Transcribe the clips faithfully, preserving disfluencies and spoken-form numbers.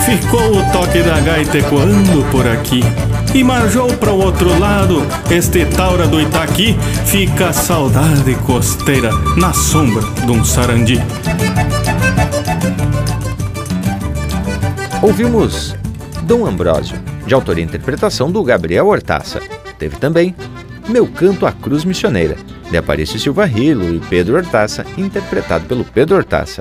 ficou o toque da gaita ecoando por aqui. E marjou para o outro lado, este taura do Itaqui, fica a saudade costeira na sombra de um sarandi. Ouvimos Dom Ambrósio, de autoria e interpretação do Gabriel Hortaça. Teve também Meu Canto à Cruz Missioneira, de Aparício Silva Rilo e Pedro Hortaça, interpretado pelo Pedro Hortaça.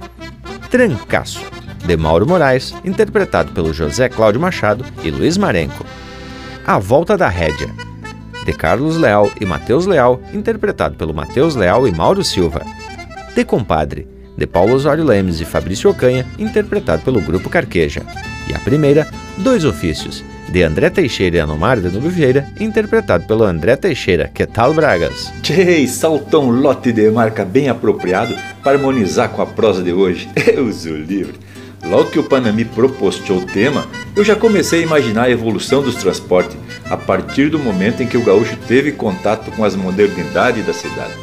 Trancaço, de Mauro Moraes, interpretado pelo José Cláudio Machado e Luiz Marenco. A Volta da Rédea, de Carlos Leal e Matheus Leal, interpretado pelo Matheus Leal e Mauro Silva. De Compadre, de Paulo Osório Lemes e Fabrício Ocanha, interpretado pelo Grupo Carqueja. E a primeira, Dois Ofícios, de André Teixeira e Anomar de Nubio Vieira, interpretado pelo André Teixeira. Que tal, Bragas? Tchê, saltou um lote de marca bem apropriado para harmonizar com a prosa de hoje. Eu sou livre. Logo que o Panambi proposteou o tema, eu já comecei a imaginar a evolução dos transportes a partir do momento em que o gaúcho teve contato com as modernidades da cidade.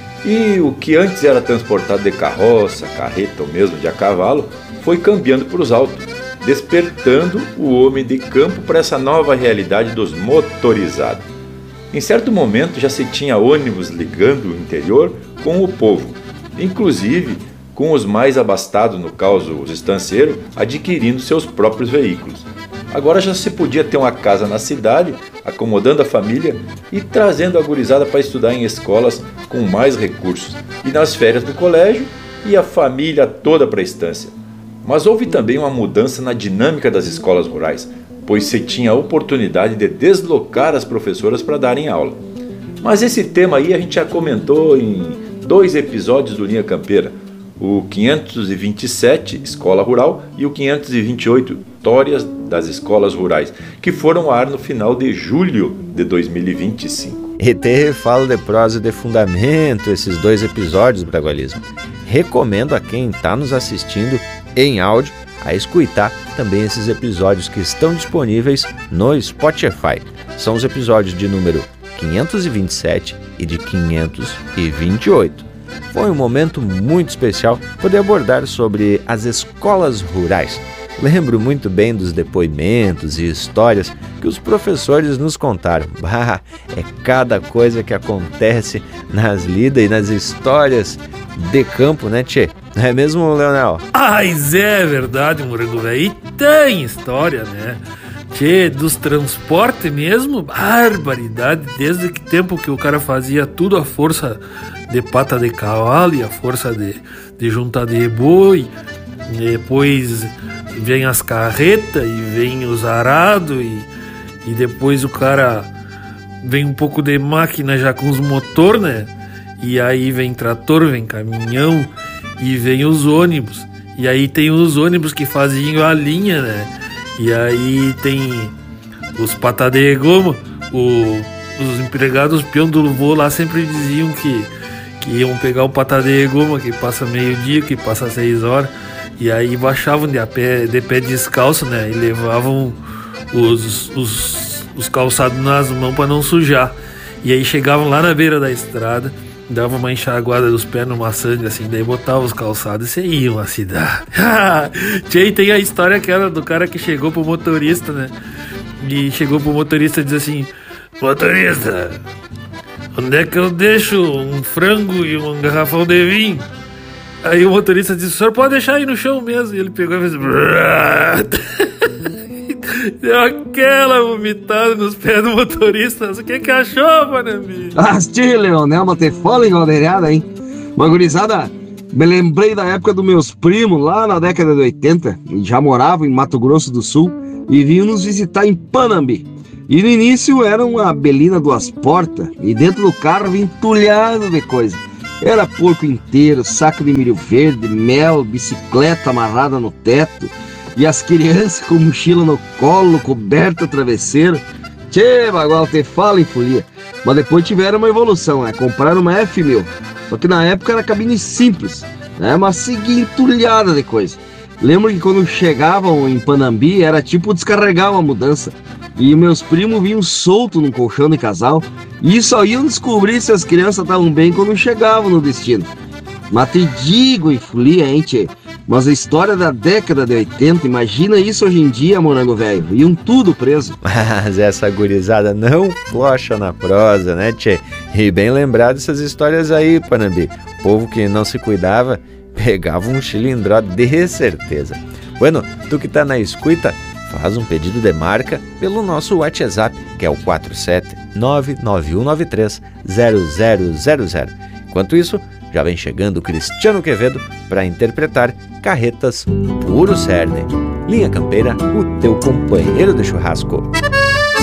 E o que antes era transportado de carroça, carreta ou mesmo de a cavalo, foi cambiando para os autos, despertando o homem de campo para essa nova realidade dos motorizados. Em certo momento já se tinha ônibus ligando o interior com o povo, inclusive com os mais abastados, no caso os estancieiros, adquirindo seus próprios veículos. Agora já se podia ter uma casa na cidade, acomodando a família e trazendo a gurizada para estudar em escolas com mais recursos, e nas férias do colégio e a família toda para a estância. Mas houve também uma mudança na dinâmica das escolas rurais, pois se tinha a oportunidade de deslocar as professoras para darem aula. Mas esse tema aí a gente já comentou em dois episódios do Linha Campeira, o quinhentos e vinte e sete, Escola Rural, e o quinhentos e vinte e oito, Histórias das Escolas Rurais, que foram ao ar no final de julho de dois mil e vinte e cinco. E te falo de prosa e de fundamento esses dois episódios, Bragualismo. Recomendo a quem está nos assistindo em áudio a escutar também esses episódios que estão disponíveis no Spotify. São os episódios de número quinhentos e vinte e sete e de quinhentos e vinte e oito. Foi um momento muito especial poder abordar sobre as escolas rurais. Lembro muito bem dos depoimentos e histórias que os professores nos contaram. Bah, é cada coisa que acontece nas lidas e nas histórias de campo, né, tchê? Não é mesmo, Leonel? Ah, é verdade, morango velho. E tem história, né? Tchê, dos transportes mesmo, barbaridade. Desde que tempo que o cara fazia tudo a força de pata de cavalo e a força de, de juntar de boi. Depois vem as carretas e vem os arados e, e depois o cara vem um pouco de máquina já com os motor, né? E aí vem trator, vem caminhão e vem os ônibus. E aí tem os ônibus que faziam a linha, né? E aí tem os patá de goma. O, os empregados peão do voo lá sempre diziam que, que iam pegar o patá de goma, que passa meio dia, que passa seis horas. E aí baixavam de, a pé, de pé descalço, né? E levavam os, os, os calçados nas mãos para não sujar. E aí chegavam lá na beira da estrada, davam uma enxaguada dos pés numa sanga assim, daí botavam os calçados e iam à cidade. Tchê, tem a história que era do cara que chegou pro motorista, né? E chegou pro motorista e diz assim: motorista, onde é que eu deixo um frango e um garrafão de vinho? Aí o motorista disse: o senhor pode deixar aí no chão mesmo. E ele pegou e fez... Deu aquela vomitada nos pés do motorista. O que que achou, Panambi? Ah, tio, Leonel, mas te fala engaldeirada, hein? Uma gurizada, me lembrei da época dos meus primos, lá na década de oitenta. Já moravam em Mato Grosso do Sul e vinham nos visitar em Panambi. E no início era uma belina duas portas e dentro do carro vinha entulhado de coisa. Era porco inteiro, saco de milho verde, mel, bicicleta amarrada no teto e as crianças com mochila no colo, coberta, travesseiro. Tchê, bagual, te fala em folia. Mas depois tiveram uma evolução, né? Compraram uma F mil. Só que na época era cabine simples, né? Mas seguia entulhada de coisa. Lembro que quando chegavam em Panambi era tipo descarregar uma mudança. E meus primos vinham soltos num colchão de casal e só iam descobrir se as crianças estavam bem quando chegavam no destino. Mas te digo, em folia, hein, tchê? Mas a história da década de oitenta, imagina isso hoje em dia, morango velho. Iam tudo preso. Mas essa gurizada não flocha na prosa, né, tchê? E bem lembrado essas histórias aí, Panambi. O povo que não se cuidava pegava um chilindró de certeza. Bueno, tu que tá na escuta, faz um pedido de marca pelo nosso WhatsApp, que é o quatro sete nove nove um nove três zero zero zero zero. Enquanto isso, já vem chegando Cristiano Quevedo para interpretar Carretas Puro Cerne. Linha Campeira, o teu companheiro de churrasco.